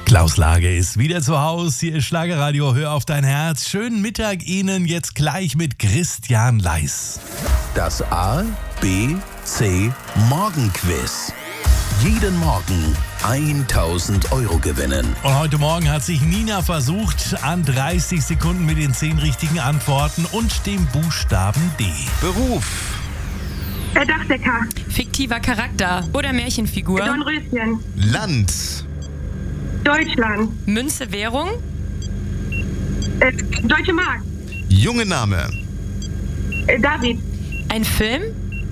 Klaus Lage ist wieder zu Hause. Hier ist Schlagerradio. Hör auf dein Herz. Schönen Mittag Ihnen jetzt gleich mit Christian Leis. Das A, B, C Morgenquiz. Jeden Morgen 1000 Euro gewinnen. Und heute Morgen hat sich Nina versucht an 30 Sekunden mit den 10 richtigen Antworten und dem Buchstaben D. Beruf. Dachdecker. Fiktiver Charakter oder Märchenfigur. Dornröschen. Land. Deutschland. Münze, Währung. Deutsche Mark. Junge Name. David. Ein Film.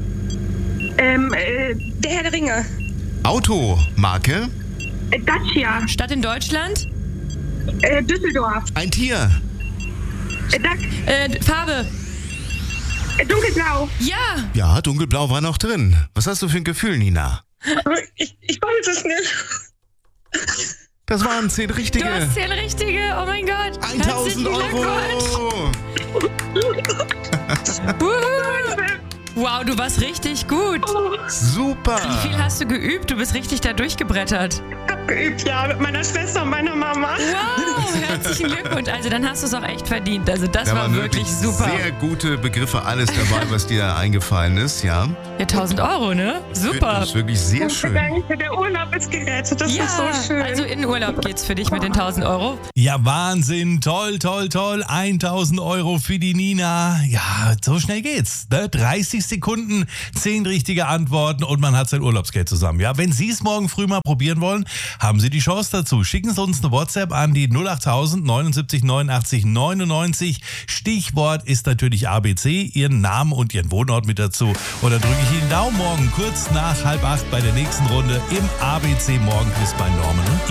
Der Herr der Ringe. Auto. Marke. Dacia. Stadt in Deutschland. Düsseldorf. Ein Tier. Dach. Farbe. Dunkelblau. Ja. Ja, dunkelblau war noch drin. Was hast du für ein Gefühl, Nina? Ich weiß es nicht. Das waren 10 Du richtige. hast 10 richtige. Oh mein Gott. 1000 Herzlichen Euro. Glückwunsch. Wow, du warst richtig gut. Super. Wie viel hast du geübt? Du bist richtig da durchgebrettert. Abgeübt, ja, mit meiner Schwester und meiner Mama. Wow, herzlichen Glückwunsch. Also dann hast du es auch echt verdient. Also das Da war waren wirklich super. Sehr gute Begriffe, alles dabei, was dir eingefallen ist, ja. Ja, 1000 Euro, ne? Super. Das ist wirklich sehr schön. Danke, der Urlaub ist gerettet. Das Ja, ist so schön. also in den Urlaub geht's für dich mit den 1000 Euro. Ja, Wahnsinn. Toll, toll, toll. 1000 Euro für die Nina. Ja, so schnell geht's. Ne? 30 Sekunden, 10 richtige Antworten und man hat sein Urlaubsgeld zusammen. Ja, wenn Sie es morgen früh mal probieren wollen, haben Sie die Chance dazu. Schicken Sie uns eine WhatsApp an die 08000 79 89 99. Stichwort ist natürlich ABC, Ihren Namen und Ihren Wohnort mit dazu. Und dann drücke ich Ihnen Daumen morgen kurz nach 7:30 bei der nächsten Runde im ABC Morgenquiz bei Norman.